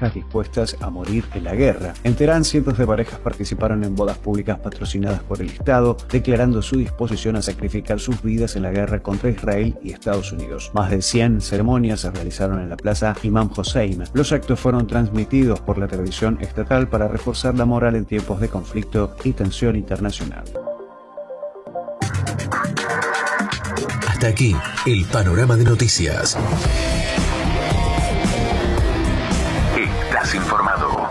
parejas dispuestas a morir en la guerra. En Teherán, cientos de parejas participaron en bodas públicas patrocinadas por el Estado, declarando su disposición a sacrificar sus vidas en la guerra contra Israel y Estados Unidos. Más de 100 ceremonias se realizaron en la plaza Imam Hossein. Los actos fueron transmitidos por la televisión estatal para reforzar la moral en tiempos de conflicto y tensión internacional. Hasta aquí el panorama de noticias. Estás informado.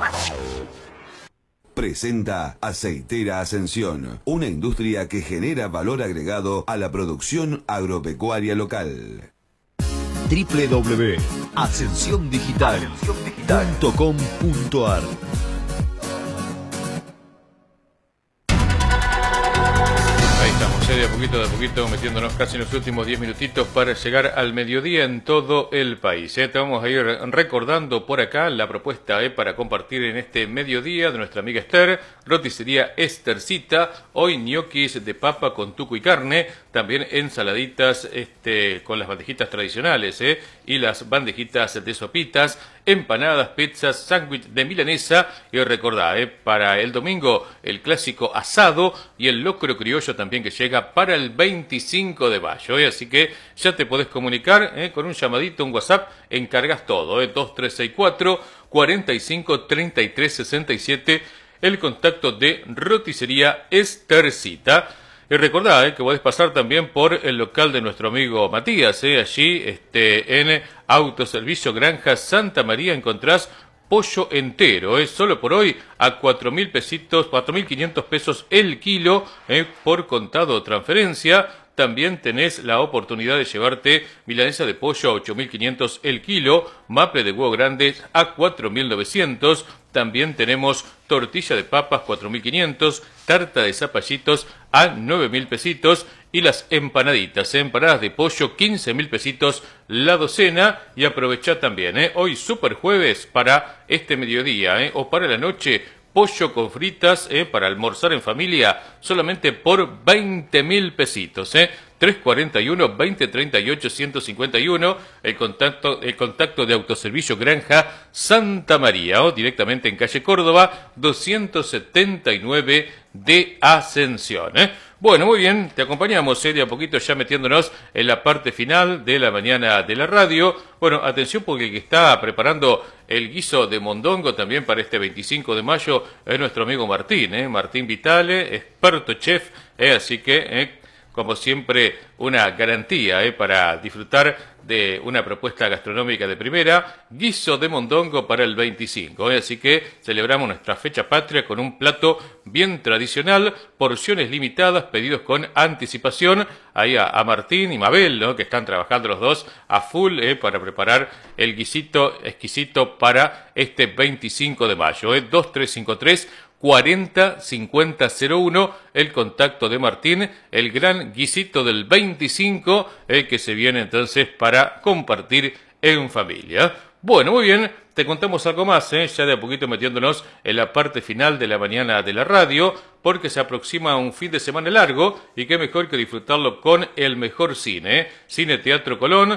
Presenta Aceitera Ascensión, una industria que genera valor agregado a la producción agropecuaria local. www.ascensiondigital.com.ar. De a poquito, metiéndonos casi en los últimos 10 minutitos para llegar al mediodía en todo el país. Te vamos a ir recordando por acá la propuesta para compartir en este mediodía de nuestra amiga Esther, roticería Estercita. Hoy ñoquis de papa con tuco y carne, también ensaladitas con las bandejitas tradicionales y las bandejitas de sopitas, empanadas, pizzas, sándwich de milanesa. Y recordá, para el domingo el clásico asado y el locro criollo también que llega para el 25 de mayo. Así que ya te podés comunicar con un llamadito, un WhatsApp, encargas todo. 2364 45 33 67, el contacto de roticería Estercita. Y recordá que podés pasar también por el local de nuestro amigo Matías. Allí en Autoservicio Granja Santa María encontrás pollo entero, solo por hoy a 4.000 pesitos, 4.500 pesos el kilo, por contado o transferencia. También tenés la oportunidad de llevarte milanesa de pollo a 8.500 el kilo, maple de huevo grandes a 4.900. También tenemos tortilla de papas 4.500, tarta de zapallitos a 9.000 pesitos y las empanaditas, empanadas de pollo 15.000 pesitos la docena. Y aprovechá también, hoy super jueves para este mediodía o para la noche, pollo con fritas para almorzar en familia solamente por 20.000 pesitos. 341 2038 151, el contacto de Autoservicio Granja Santa María, o directamente en calle Córdoba 279 de Ascensión. Bueno, muy bien, te acompañamos de a poquito ya metiéndonos en la parte final de la mañana de la radio. Bueno, atención porque el que está preparando el guiso de mondongo también para este 25 de mayo es nuestro amigo Martín, Martín Vitale, experto chef, así que como siempre, una garantía para disfrutar de una propuesta gastronómica de primera, guiso de mondongo para el 25. Así que celebramos nuestra fecha patria con un plato bien tradicional, porciones limitadas, pedidos con anticipación. Ahí a Martín y Mabel, que están trabajando los dos a full para preparar el guisito exquisito para este 25 de mayo. 2353 40 50 01, el contacto de Martín, el gran guisito del 25, que se viene entonces para compartir en familia. Bueno, muy bien, te contamos algo más, ya de a poquito metiéndonos en la parte final de la mañana de la radio, porque se aproxima un fin de semana largo, y qué mejor que disfrutarlo con el mejor cine. Cine Teatro Colón,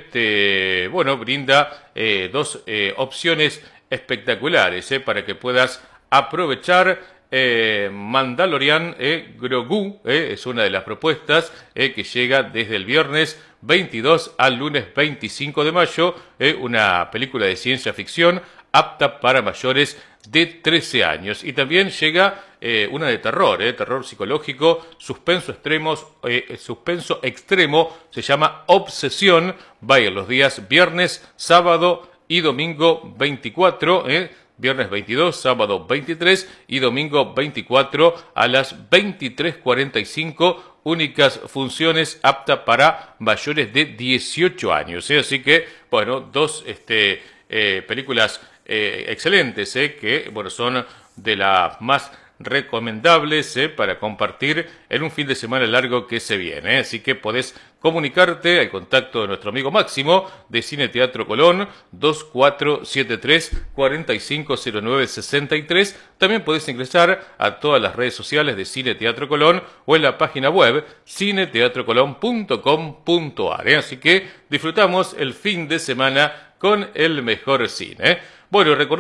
brinda dos opciones espectaculares, para que puedas aprovechar. Mandalorian Grogu es una de las propuestas que llega desde el viernes 22 al lunes 25 de mayo, una película de ciencia ficción apta para mayores de 13 años. Y también llega una de terror, terror psicológico, suspenso extremo, se llama Obsesión. Va a ir los días viernes, sábado y domingo 24, viernes 22, sábado 23 y domingo 24 a las 23:45, únicas funciones aptas para mayores de 18 años. Así que, bueno, dos películas excelentes, que son de las más recomendables para compartir en un fin de semana largo que se viene. Así que podés comunicarte al contacto de nuestro amigo Máximo de Cine Teatro Colón 2473 4509 63. También podés ingresar a todas las redes sociales de Cine Teatro Colón o en la página web cineteatrocolón.com.ar. Así que disfrutamos el fin de semana con el mejor cine. Bueno, recordad